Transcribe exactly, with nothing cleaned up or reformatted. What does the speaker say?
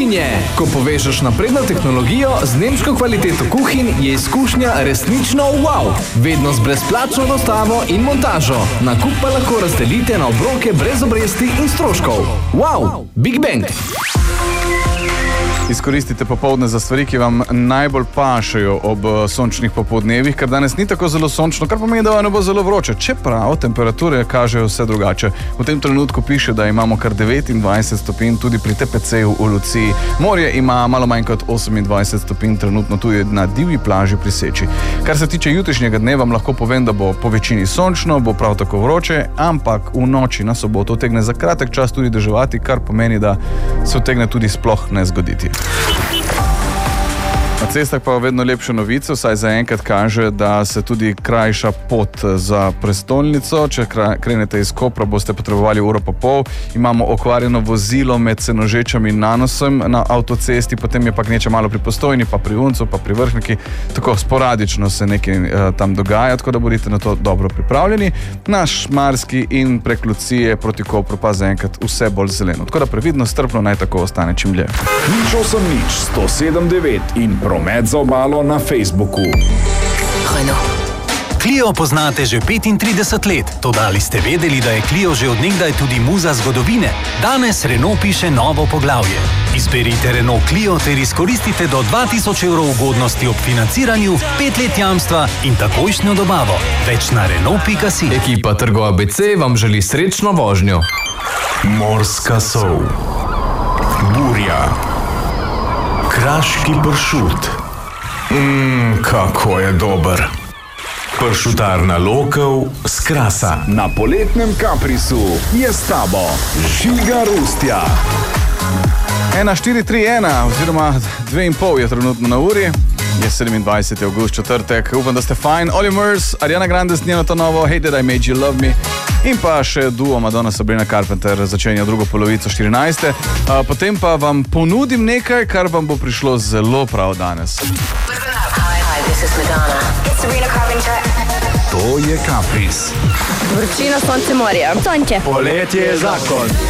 kuhinje. Ko povežeš napredno tehnologijo z nemško kvaliteto kuhinj, je izkušnja resnično wow. Vedno z brezplačno dostavo in montažo. Nakup pa lahko razdelite na obroke brez obresti in stroškov. Wow, Big Bang! Izkoristite popoldne za stvari, ki vam najbolj pašajo ob sončnih popoldnevih, ker danes ni tako zelo sončno, kar pomeni, da vam ne bo zelo vroče. Čeprav temperature kažejo vse drugače. V tem trenutku piše, da imamo kar devetindvajset stopinj tudi pri T P C-ju v Luciji. Morje ima malo manj kot osemindvajset stopinj, trenutno tu je na divji plaži pri Seči. Kar se tiče jutrišnjega dne, vam lahko povem, da bo po večini sončno, bo prav tako vroče, ampak v noči na soboto utegne za kratek čas tudi deževati, kar pomeni, da se utegne tudi sploh ne zgoditi. Na cestah pa vedno lepšo novico, saj zaenkrat kaže, da se tudi krajša pot za prestolnico. Če krenete iz Kopra, boste potrebovali uro pa pol. Imamo okvarjeno vozilo med Senožečami in Nanosem na avtocesti, potem je pa gneče malo pri Postojni, pa pri Uncu, pa pri Vrhniki. Tako sporadično se nekaj eh, tam dogaja, tako da bodite na to dobro pripravljeni. Na Šmarski in prek Lucije proti Kopru pa zaenkrat vse bolj zeleno. Tako da previdno, strpno naj tako ostane čim dlje. nič osem nič sto sedem devet in promet za obalo na Facebooku. Clio poznate že petintrideset let, toda ali ste vedeli, da je Clio že od nekdaj tudi muza zgodovine? Danes Renault piše novo poglavje. Izberite Renault Clio ter izkoristite do dva tisoč evrov ugodnosti ob financiranju, pet let jamstva in takojšnjo dobavo. Več na Renault pika si. Ekipa Trgov A B C vam želi srečno vožnjo. Morska sol, burja, kraški pršut. Mmm, kako je dober. Pršutarna Lokev s Krasa. Na poletnem Kaprisu je s tabo Žiga Rustja. ena štiri tri ena oziroma dve in pol je trenutno na uri. Je sedemindvajseti avgust, četrtek. Upam, da ste fajn. Oli Murs, Ariana Grande s njeno to novo Hey Did I Made You Love Me. In pa še duo Madonna Sabrina Carpenter začenja drugo polovico štirinajste. A, potem pa vam ponudim nekaj, kar vam bo prišlo zelo prav danes. Hi, this is Madonna. It's Sabrina Carpenter. To je Kapris. Vročina, sonce, morje. Sonče. Poletje je zakon.